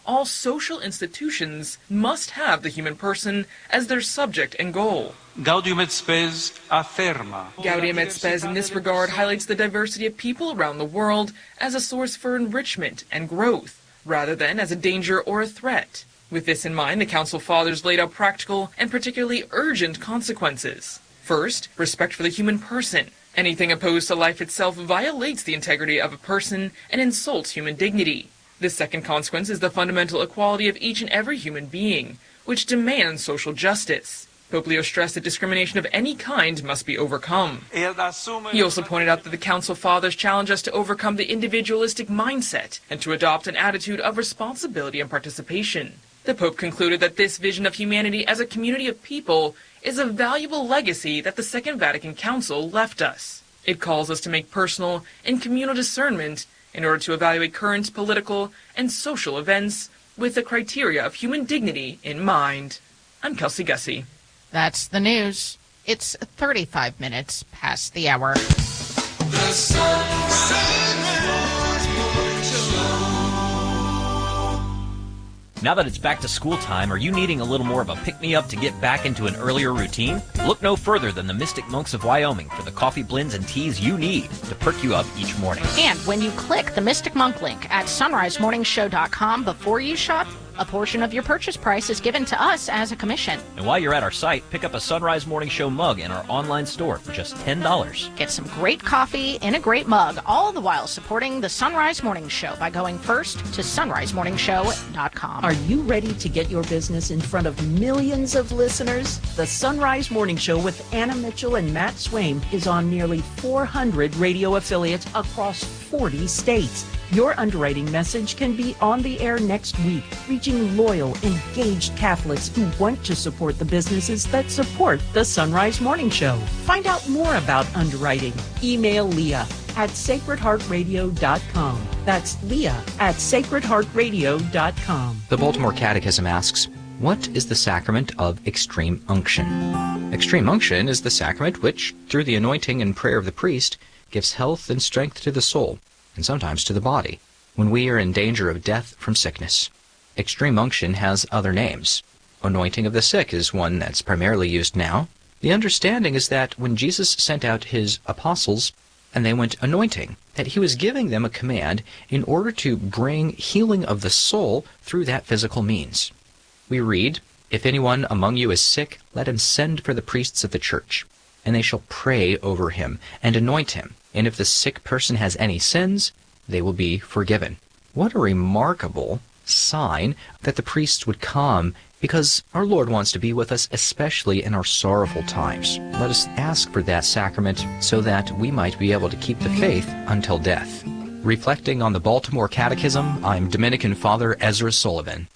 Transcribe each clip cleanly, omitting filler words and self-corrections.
all social institutions must have the human person as their subject and goal. Gaudium et Spes afferma. Gaudium et Spes in this regard highlights the diversity of people around the world as a source for enrichment and growth, rather than as a danger or a threat. With this in mind, the Council Fathers laid out practical and particularly urgent consequences. First, respect for the human person. Anything opposed to life itself violates the integrity of a person and insults human dignity. The second consequence is the fundamental equality of each and every human being, which demands social justice. Pope Leo stressed that discrimination of any kind must be overcome. He also pointed out that the Council Fathers challenge us to overcome the individualistic mindset and to adopt an attitude of responsibility and participation. The Pope concluded that this vision of humanity as a community of people is a valuable legacy that the Second Vatican Council left us. It calls us to make personal and communal discernment in order to evaluate current political and social events with the criteria of human dignity in mind. I'm Kelsey Gussie. That's the news. It's 35 minutes past the hour. The Now that it's back to school time, are you needing a little more of a pick-me-up to get back into an earlier routine? Look no further than the Mystic Monks of Wyoming for the coffee blends and teas you need to perk you up each morning. And when you click the Mystic Monk link at sunrisemorningshow.com before you shop, a portion of your purchase price is given to us as a commission. And while you're at our site, pick up a Sunrise Morning Show mug in our online store for just $10. Get some great coffee in a great mug, all the while supporting the Sunrise Morning Show by going first to sunrisemorningshow.com. Are you ready to get your business in front of millions of listeners? The Sunrise Morning Show with Anna Mitchell and Matt Swaim is on nearly 400 radio affiliates across 40 states. Your underwriting message can be on the air next week, reaching loyal, engaged Catholics who want to support the businesses that support the Sunrise Morning Show. Find out more about underwriting. Email Leah at sacredheartradio.com. That's Leah at sacredheartradio.com. The Baltimore Catechism asks, what is the sacrament of extreme unction? Extreme unction is the sacrament which, through the anointing and prayer of the priest, gives health and strength to the soul, and sometimes to the body, when we are in danger of death from sickness. Extreme unction has other names. Anointing of the sick is one that's primarily used now. The understanding is that when Jesus sent out his apostles, and they went anointing, that he was giving them a command in order to bring healing of the soul through that physical means. We read, "If anyone among you is sick, let him send for the priests of the church, and they shall pray over him and anoint him. And if the sick person has any sins, they will be forgiven." What a remarkable sign that the priests would come, because our Lord wants to be with us, especially in our sorrowful times. Let us ask for that sacrament so that we might be able to keep the faith until death. Reflecting on the Baltimore Catechism, I'm Dominican Father Ezra Sullivan.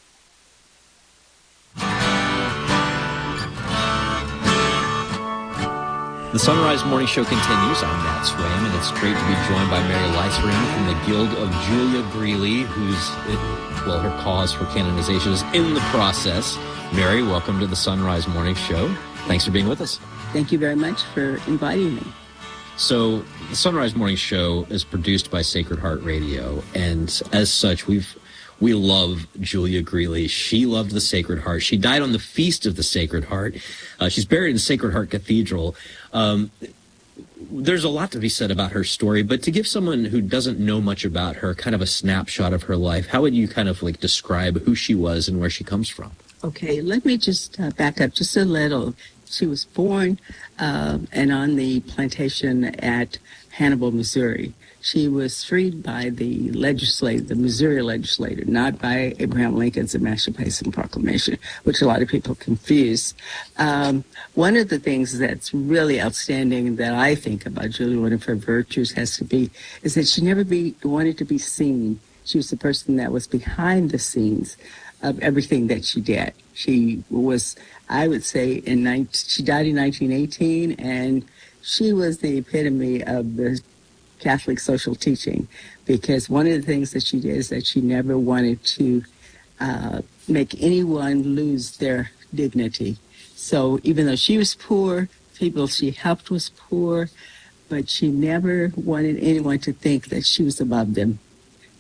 The Sunrise Morning Show continues. I'm Matt Swaim, and it's great to be joined by Mary Leisering from the Guild of Julia Greeley, her cause for canonization is in the process. Mary, welcome to the Sunrise Morning Show. Thanks for being with us. Thank you very much for inviting me. So, the Sunrise Morning Show is produced by Sacred Heart Radio, and as such, we love Julia Greeley. She loved the Sacred Heart. She died on the Feast of the Sacred Heart. She's buried in Sacred Heart Cathedral. There's a lot to be said about her story, but to give someone who doesn't know much about her kind of a snapshot of her life, how would you kind of describe who she was and where she comes from? Okay, let me just back up just a little. She was born and on the plantation at Hannibal, Missouri. She was freed by the Missouri legislature, not by Abraham Lincoln's Emancipation Proclamation, which a lot of people confuse. One of the things that's really outstanding that I think about Julia, one of her virtues is that she never wanted to be seen. She was the person that was behind the scenes of everything that she did. She was, I would say, she died in 1918, and she was the epitome of the Catholic social teaching, because one of the things that she did is that she never wanted to make anyone lose their dignity. So even though she was poor, people she helped was poor, but she never wanted anyone to think that she was above them.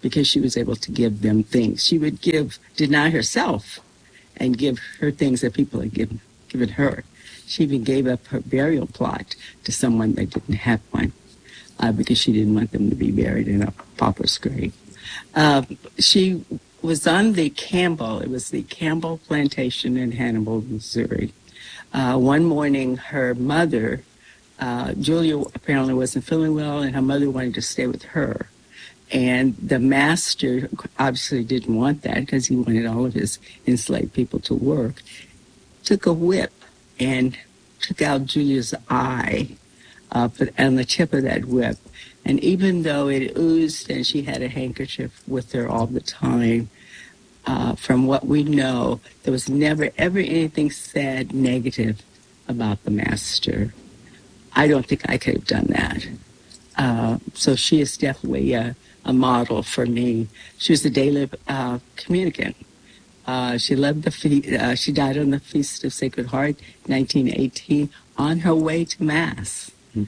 because she was able to give them things. She would deny herself and give her things that people had given her. She even gave up her burial plot to someone that didn't have one because she didn't want them to be buried in a pauper's grave. She was on the Campbell. It was the Campbell Plantation in Hannibal, Missouri. One morning, her mother, Julia, apparently wasn't feeling well, and her mother wanted to stay with her. And the master obviously didn't want that because he wanted all of his enslaved people to work. Took a whip and took out Julia's eye on the tip of that whip. And even though it oozed and she had a handkerchief with her all the time, from what we know, there was never, ever anything said negative about the master. I don't think I could have done that. So she is definitely a model for me. She was a daily communicant. She loved the feast. She died on the Feast of Sacred Heart, 1918, on her way to Mass.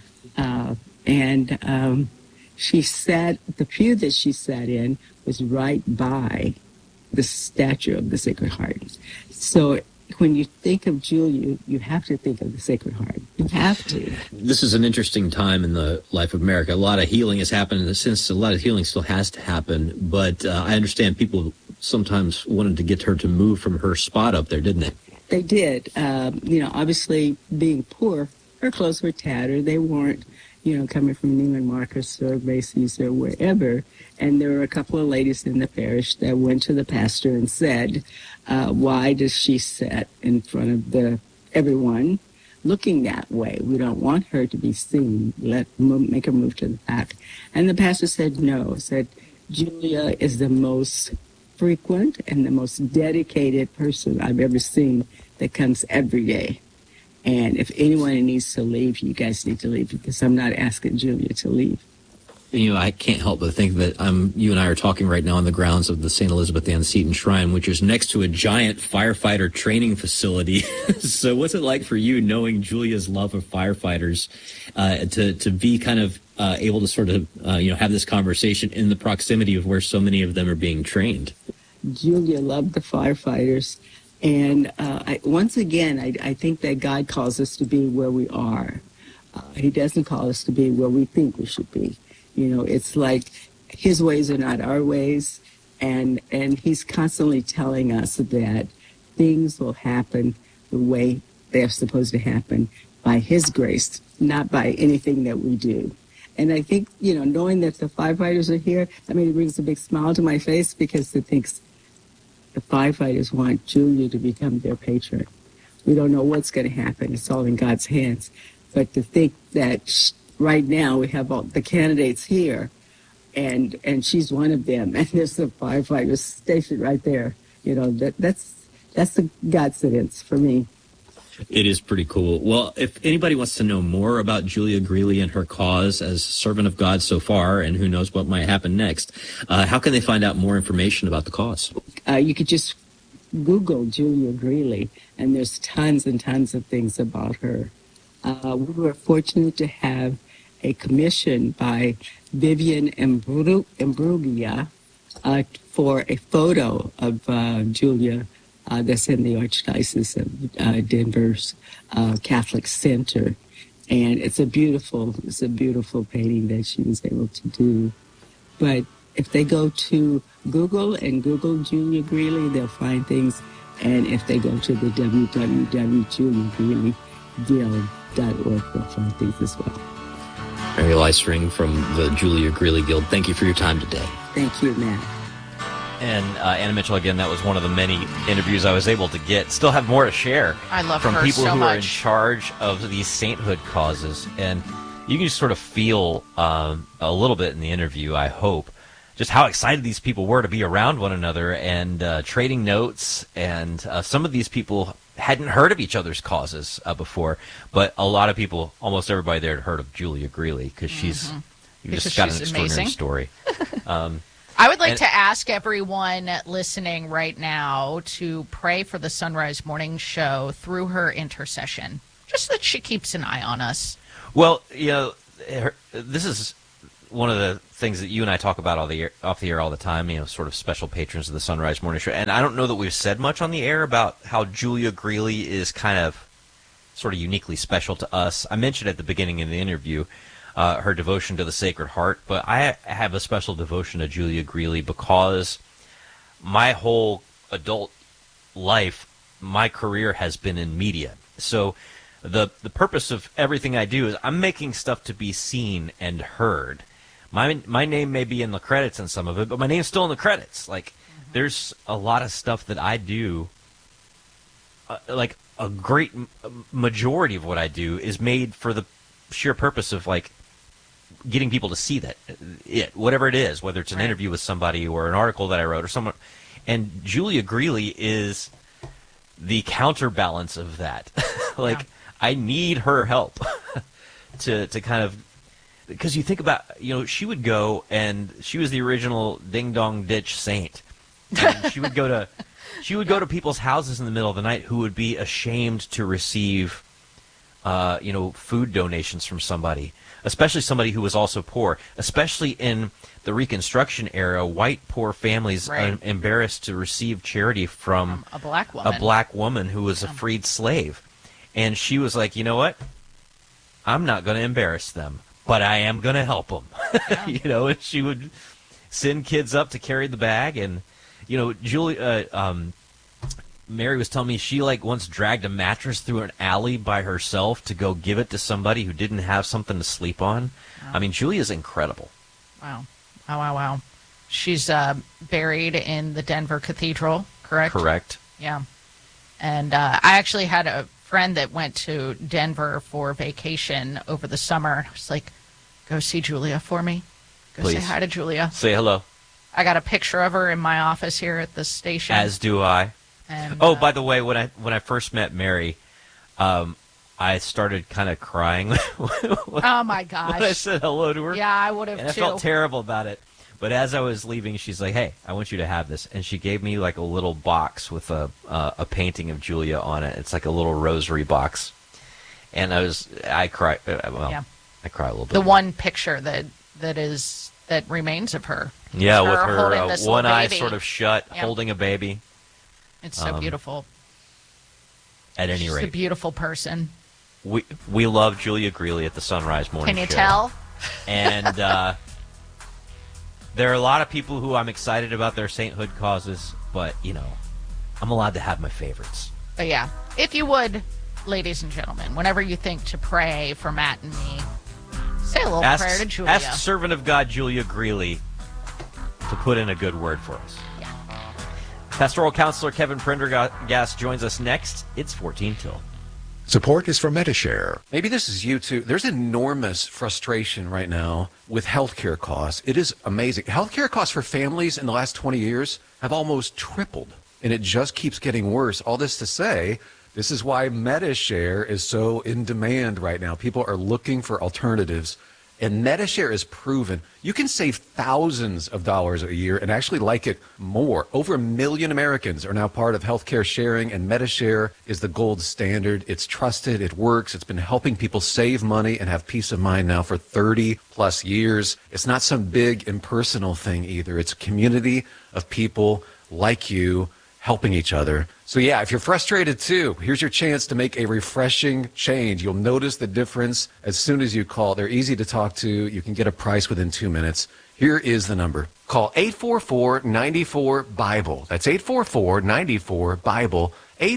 And she sat, the pew that she sat in was right by the statue of the Sacred Heart. So when you think of Julia, you have to think of the Sacred Heart. You have to. This is an interesting time in the life of America. A lot of healing has happened in the sense a lot of healing still has to happen. But I understand people sometimes wanted to get her to move from her spot up there, didn't they? They did. Obviously being poor, her clothes were tattered. They weren't, coming from Neiman Marcus or Macy's or wherever. And there were a couple of ladies in the parish that went to the pastor and said, why does she sit in front of everyone looking that way? We don't want her to be seen. Make her move to the back. And the pastor said no, said Julia is the most frequent and the most dedicated person I've ever seen that comes every day. And if anyone needs to leave, you guys need to leave because I'm not asking Julia to leave. I can't help but think that you and I are talking right now on the grounds of the St. Elizabeth Ann Seton Shrine, which is next to a giant firefighter training facility. So what's it like for you, knowing Julia's love of firefighters, to be kind of able to sort of, have this conversation in the proximity of where so many of them are being trained? Julia loved the firefighters. And once again, I think that God calls us to be where we are. He doesn't call us to be where we think we should be. It's like his ways are not our ways. And he's constantly telling us that things will happen the way they're supposed to happen by his grace, not by anything that we do. And I think, knowing that the firefighters are here, it brings a big smile to my face because it thinks the firefighters want Julia to become their patron. We don't know what's going to happen. It's all in God's hands. But to think that right now we have all the candidates here, and she's one of them, and there's the firefighters stationed right there. That's the God sentence for me. It is pretty cool. Well, if anybody wants to know more about Julia Greeley and her cause as servant of God so far, and who knows what might happen next, how can they find out more information about the cause? You could just Google Julia Greeley, and there's tons and tons of things about her. We were fortunate to have a commission by Vivian Imbruglia for a photo of Julia that's in the Archdiocese of Denver's Catholic Center. And it's a beautiful painting that she was able to do. But if they go to Google and Google Julia Greeley, they'll find things. And if they go to the www.juliagreeleyguild.org, they'll find things as well. Mary Leisring from the Julia Greeley Guild, thank you for your time today. Thank you, Matt. And Anna Mitchell, again, that was one of the many interviews I was able to get. Still have more to share. I love from her people so who much. are in charge of these sainthood causes. And you can just sort of feel a little bit in the interview, I hope, just how excited these people were to be around one another and trading notes. And some of these people hadn't heard of each other's causes before, but a lot of people, almost everybody there had heard of Julia Greeley because she's just got an extraordinary story. I would like to ask everyone listening right now to pray for the Sunrise Morning Show through her intercession, just that she keeps an eye on us. Well, this is one of the things that you and I talk about off the air all the time, sort of special patrons of the Sunrise Morning Show. And I don't know that we've said much on the air about how Julia Greeley is kind of sort of uniquely special to us. I mentioned at the beginning of the interview her devotion to the Sacred Heart, but I have a special devotion to Julia Greeley because my whole adult life, my career has been in media. So the purpose of everything I do is I'm making stuff to be seen and heard. My name may be in the credits in some of it, but my name's still in the credits. Like, there's a lot of stuff that I do, like a great majority of what I do is made for the sheer purpose of, like, getting people to see whatever it is, whether it's an interview with somebody or an article that I wrote or someone. And Julia Greeley is the counterbalance of that. I need her help to kind of, because you think about, she would go, and she was the original ding dong ditch saint. And she would go to people's houses in the middle of the night who would be ashamed to receive food donations from somebody, especially somebody who was also poor, especially in the Reconstruction era. White poor families embarrassed to receive charity from a black woman who was a freed slave. And she was like, you know what? I'm not going to embarrass them, but I am going to help them. Yeah. And she would send kids up to carry the bag. And, Mary was telling me she once dragged a mattress through an alley by herself to go give it to somebody who didn't have something to sleep on. Wow. I mean, Julia's incredible. Wow. She's buried in the Denver Cathedral, correct? Correct. Yeah. And I actually had a friend that went to Denver for vacation over the summer. I was like, go see Julia for me. Please. Say hi to Julia. Say hello. I got a picture of her in my office here at the station. As do I. And, by the way, when I first met Mary, I started kind of crying. Oh my gosh! When I said hello to her. Yeah, I would have too. I felt terrible about it. But as I was leaving, she's like, "Hey, I want you to have this," and she gave me like a little box with a painting of Julia on it. It's like a little rosary box, and I cried. I cried a little bit. The one picture that remains of her. Yeah, with her one eye sort of shut, holding a baby. It's so beautiful. At any rate, she's a beautiful person. We love Julia Greeley at the Sunrise Morning Show. Can you tell? And there are a lot of people who I'm excited about their sainthood causes, but I'm allowed to have my favorites. But yeah, if you would, ladies and gentlemen, whenever you think to pray for Matt and me, say a little prayer to Julia. Ask servant of God Julia Greeley to put in a good word for us. Pastoral counselor Kevin Prendergast joins us next. It's 14 till. Support is from Medi-Share. Maybe this is you too. There's enormous frustration right now with healthcare costs. It is amazing. Healthcare costs for families in the last 20 years have almost tripled, and it just keeps getting worse. All this to say, this is why Medi-Share is so in demand right now. People are looking for alternatives. And Medi-Share is proven you can save thousands of dollars a year and actually like it more. Over 1 million Americans are now part of healthcare sharing, and Medi-Share is the gold standard. It's trusted. It works. It's been helping people save money and have peace of mind now for 30 plus years. It's not some big impersonal thing either. It's a community of people like you helping each other. So yeah, if you're frustrated too, here's your chance to make a refreshing change. You'll notice the difference as soon as you call. They're easy to talk to. You can get a price within 2 minutes. Here is the number. Call 844-94-BIBLE. That's 844-94-BIBLE.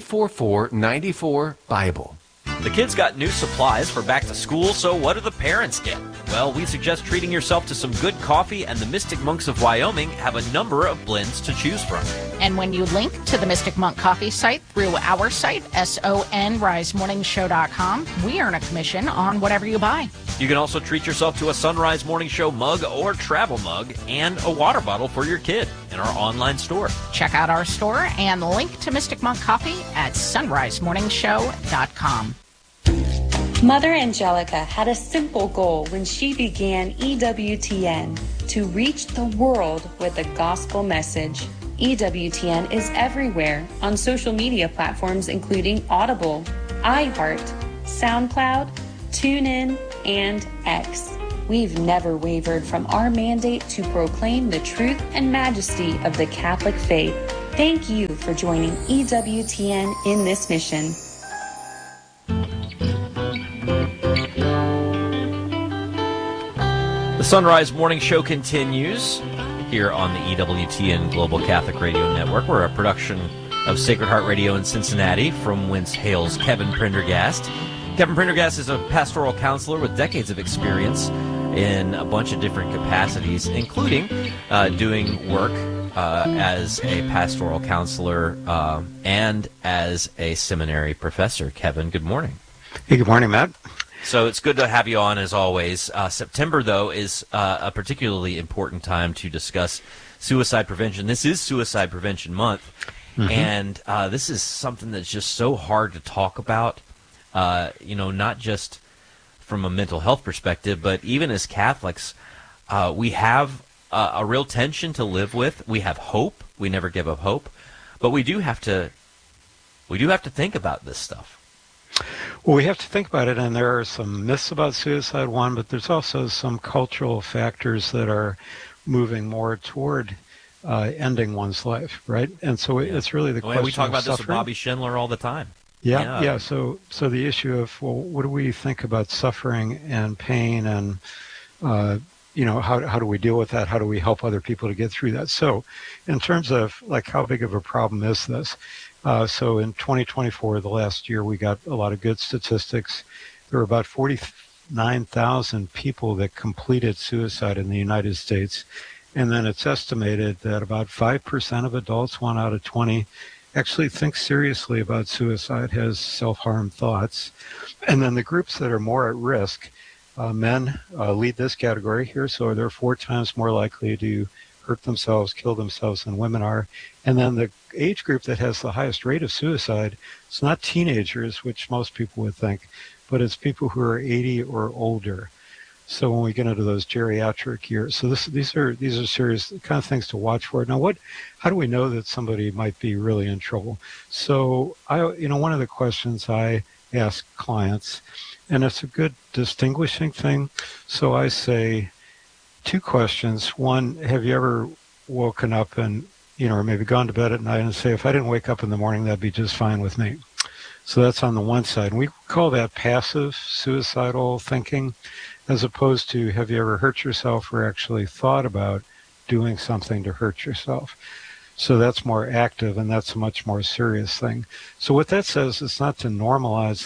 844-94-BIBLE. The kids got new supplies for back to school, so what do the parents get? Well, we suggest treating yourself to some good coffee, and the Mystic Monks of Wyoming have a number of blends to choose from. And when you link to the Mystic Monk Coffee site through our site, sonrisemorningshow.com, we earn a commission on whatever you buy. You can also treat yourself to a Sunrise Morning Show mug or travel mug and a water bottle for your kid in our online store. Check out our store and link to Mystic Monk Coffee at sonrisemorningshow.com. Mother Angelica had a simple goal when she began EWTN, to reach the world with a gospel message. EWTN is everywhere on social media platforms including Audible, iHeart, SoundCloud, TuneIn, and X. We've never wavered from our mandate to proclaim the truth and majesty of the Catholic faith. Thank you for joining EWTN in this mission. The Sunrise Morning Show continues here on the EWTN Global Catholic Radio Network. We're a production of Sacred Heart Radio in Cincinnati, from whence hails Kevin Prendergast. Kevin Prendergast is a pastoral counselor with decades of experience in a bunch of different capacities, including doing work as a pastoral counselor and as a seminary professor. Kevin, good morning. Hey, good morning, Matt. So it's good to have you on, as always. September, though, is a particularly important time to discuss suicide prevention. This is Suicide Prevention Month, and this is something that's just so hard to talk about, not just from a mental health perspective, but even as Catholics, we have a real tension to live with. We have hope. We never give up hope, but we do have to think about this stuff. Well, we have to think about it, and there are some myths about suicide, one, but there's also some cultural factors that are moving more toward ending one's life, right? And so it's really the question. We talk about this with Bobby Schindler all the time. Yeah. So the issue of, well, what do we think about suffering and pain, and how do we deal with that? How do we help other people to get through that? So, in terms of like how big of a problem is this? So in 2024, the last year, we got a lot of good statistics. There were about 49,000 people that completed suicide in the United States. And then it's estimated that about 5% of adults, 1 out of 20, actually think seriously about suicide, has self-harm thoughts. And then the groups that are more at risk, men lead this category here. So they're 4 times more likely to hurt themselves, kill themselves than women are. And then the age group that has the highest rate of suicide, it's not teenagers, which most people would think, but it's people who are 80 or older. So when we get into those geriatric years, so these are serious kind of things to watch for. Now, how do we know that somebody might be really in trouble? So one of the questions I ask clients, and it's a good distinguishing thing. So I say 2 questions. One, have you ever woken up and, or maybe gone to bed at night and say, if I didn't wake up in the morning, that'd be just fine with me. So that's on the one side. And we call that passive suicidal thinking, as opposed to, have you ever hurt yourself or actually thought about doing something to hurt yourself? So that's more active, and that's a much more serious thing. So what that says is not to normalize,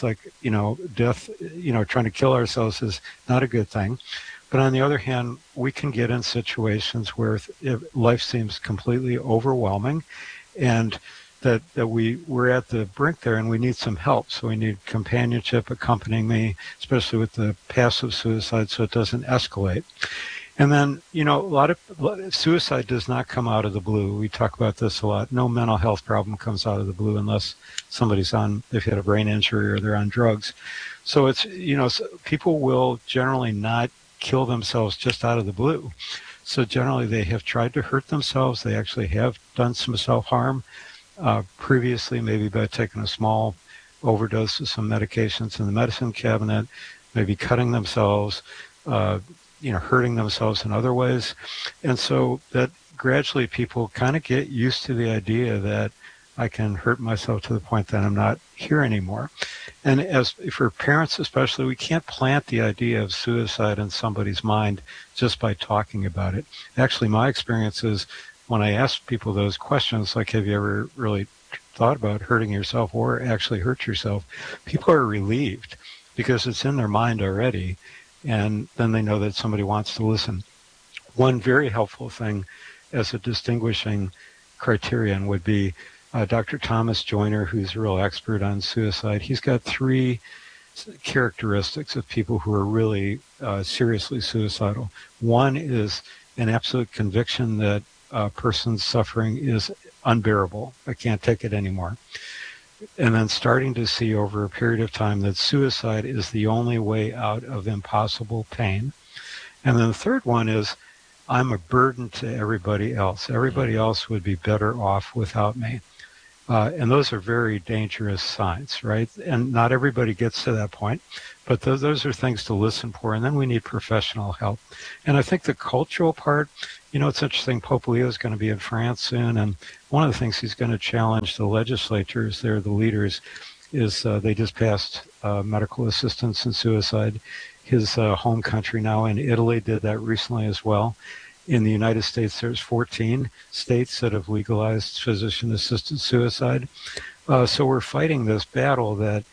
death, trying to kill ourselves is not a good thing. But on the other hand, we can get in situations where life seems completely overwhelming, and that we're at the brink there, and we need some help. So we need companionship accompanying me, especially with the passive suicide, so it doesn't escalate. And then, a lot of suicide does not come out of the blue. We talk about this a lot. No mental health problem comes out of the blue unless they've had a brain injury or they're on drugs. So it's, people will generally not kill themselves just out of the blue. So generally they have tried to hurt themselves. They actually have done some self-harm previously, maybe by taking a small overdose of some medications in the medicine cabinet, maybe cutting themselves, hurting themselves in other ways. And so that gradually people kind of get used to the idea that I can hurt myself to the point that I'm not here anymore. And as for parents especially, we can't plant the idea of suicide in somebody's mind just by talking about it. Actually, my experience is when I ask people those questions, like, have you ever really thought about hurting yourself or actually hurt yourself? People are relieved because it's in their mind already, and then they know that somebody wants to listen. One very helpful thing as a distinguishing criterion would be Dr. Thomas Joyner, who's a real expert on suicide. He's got 3 characteristics of people who are really seriously suicidal. One is an absolute conviction that a person's suffering is unbearable. I can't take it anymore. And then starting to see over a period of time that suicide is the only way out of impossible pain. And then the third one is, I'm a burden to everybody else. Everybody else would be better off without me. And those are very dangerous signs, right? And not everybody gets to that point, but those are things to listen for. And then we need professional help. And I think the cultural part, it's interesting. Pope Leo is going to be in France soon. And one of the things he's going to challenge the legislators, they're the leaders, is they just passed medical assistance in suicide. His home country now in Italy did that recently as well. In the United States, there's 14 states that have legalized physician-assisted suicide. So we're fighting this battle that,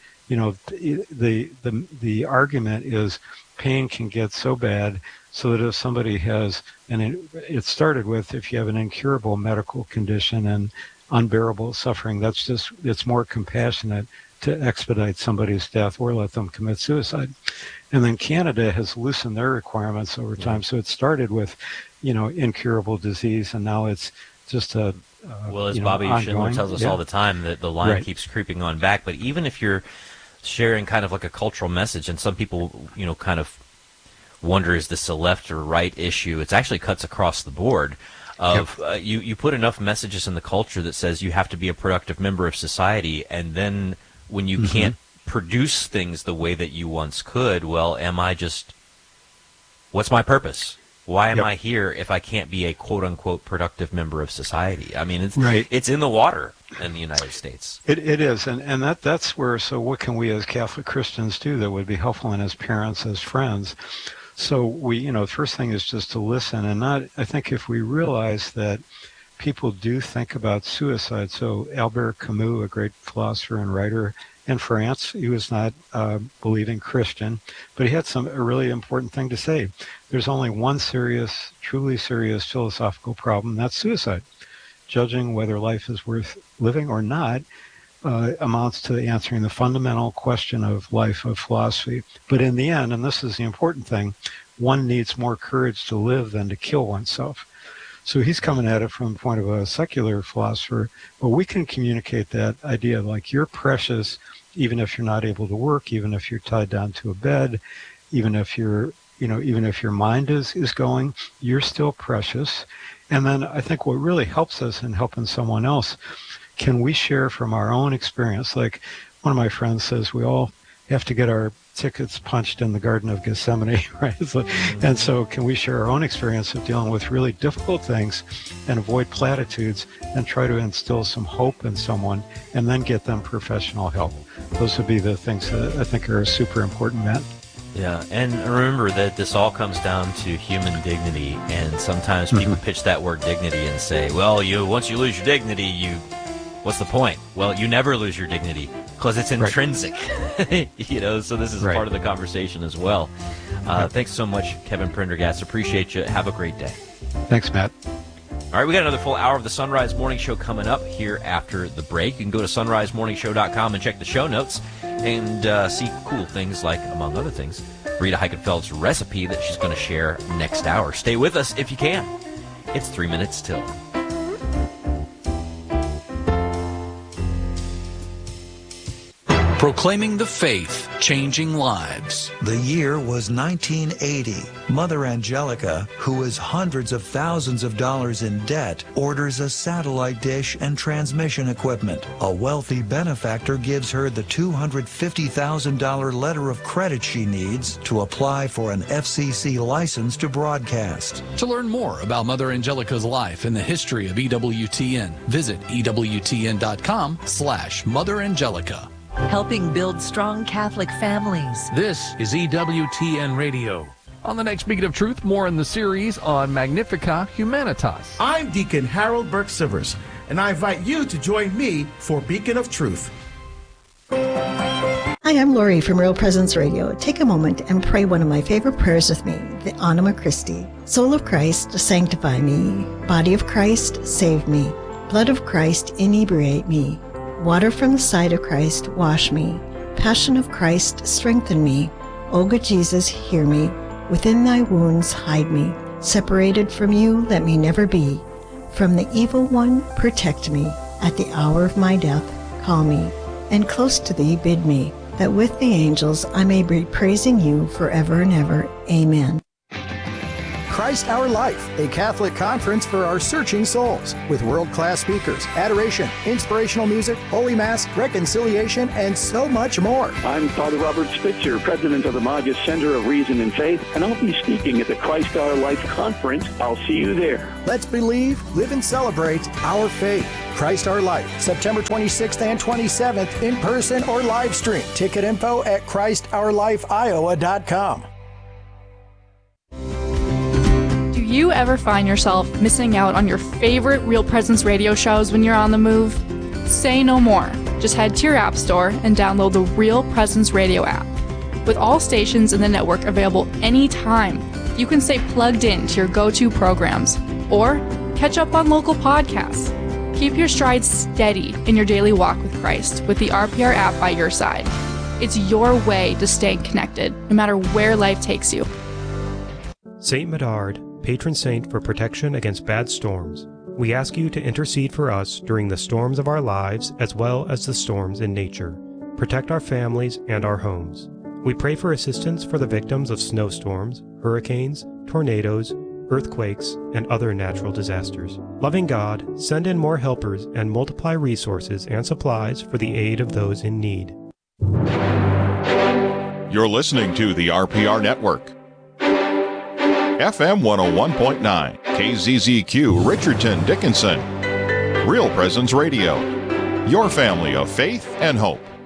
the argument is pain can get so bad so that if somebody has, it started with if you have an incurable medical condition and unbearable suffering, it's more compassionate to expedite somebody's death or let them commit suicide. And then Canada has loosened their requirements over time. So it started with, incurable disease, and now it's just a well, as Bobby Schindler tells us all the time, that the line keeps creeping on back. But even if you're sharing kind of like a cultural message, and some people, kind of wonder, is this a left or right issue? It actually cuts across the board. You put enough messages in the culture that says you have to be a productive member of society, and then when you can't produce things the way that you once could, well, what's my purpose? Why am I here if I can't be a quote-unquote productive member of society? I mean, it's in the water in the United States. It is, and that's where, so what can we as Catholic Christians do that would be helpful, and as parents, as friends? So we, the first thing is just to listen, and I think if we realize that people do think about suicide. So Albert Camus, a great philosopher and writer in France, he was not a believing Christian, but he had a really important thing to say. There's only one truly serious philosophical problem, that's suicide. Judging whether life is worth living or not amounts to answering the fundamental question of life, of philosophy. But in the end, and this is the important thing, one needs more courage to live than to kill oneself. So he's coming at it from the point of a secular philosopher, but we can communicate that idea like you're precious, even if you're not able to work, even if you're tied down to a bed, even if your mind is going, you're still precious. And then I think what really helps us in helping someone else, can we share from our own experience? Like one of my friends says, we all have to get our tickets punched in the Garden of Gethsemane, right? And so can we share our own experience of dealing with really difficult things and avoid platitudes and try to instill some hope in someone and then get them professional help? Those would be the things that I think are super important, Matt. Yeah, and remember that this all comes down to human dignity, and sometimes people pitch that word dignity and say, well, once you lose your dignity, what's the point? Well, you never lose your dignity because it's intrinsic, so this is part of the conversation as well. Thanks so much, Kevin Prendergast. Appreciate you. Have a great day. Thanks, Matt. All right, we got another full hour of the Sunrise Morning Show coming up here after the break. You can go to sunrisemorningshow.com and check the show notes and see cool things like, among other things, Rita Heikenfeld's recipe that she's going to share next hour. Stay with us if you can. It's 3 minutes till. Proclaiming the faith, changing lives. The year was 1980. Mother Angelica, who is hundreds of thousands of dollars in debt, orders a satellite dish and transmission equipment. A wealthy benefactor gives her the $250,000 letter of credit she needs to apply for an FCC license to broadcast. To learn more about Mother Angelica's life and the history of EWTN, visit EWTN.com/Mother Angelica. Helping build strong Catholic families. This is EWTN Radio. On the next Beacon of Truth, more in the series on Magnificat Humanitas. I'm Deacon Harold Burke-Sivers, and I invite you to join me for Beacon of Truth. Hi, I'm Lori from Real Presence Radio. Take a moment and pray one of my favorite prayers with me, the Anima Christi. Soul of Christ, sanctify me. Body of Christ, save me. Blood of Christ, inebriate me. Water from the side of Christ, wash me. Passion of Christ, strengthen me. O good Jesus, hear me. Within thy wounds, hide me. Separated from you, let me never be. From the evil one, protect me. At the hour of my death, call me. And close to thee, bid me, that with the angels I may be praising you forever and ever. Amen. Christ Our Life, a Catholic conference for our searching souls, with world-class speakers, adoration, inspirational music, Holy Mass, reconciliation, and so much more. I'm Father Robert Spitzer, president of the Magis Center of Reason and Faith, and I'll be speaking at the Christ Our Life conference. I'll see you there. Let's believe, live, and celebrate our faith. Christ Our Life, September 26th and 27th, in person or live stream. Ticket info at ChristOurLifeIowa.com. Do you ever find yourself missing out on your favorite Real Presence radio shows when you're on the move? Say no more. Just head to your app store and download the Real Presence radio app. With all stations in the network available anytime, you can stay plugged in to your go-to programs or catch up on local podcasts. Keep your stride steady in your daily walk with Christ with the RPR app by your side. It's your way to stay connected, no matter where life takes you. Saint Medard, patron saint for protection against bad storms. We ask you to intercede for us during the storms of our lives as well as the storms in nature. Protect our families and our homes. We pray for assistance for the victims of snowstorms, hurricanes, tornadoes, earthquakes, and other natural disasters. Loving God, send in more helpers and multiply resources and supplies for the aid of those in need. You're listening to the RPR Network. FM 101.9, KZZQ, Richardson, Dickinson. Real Presence Radio. Your family of faith and hope.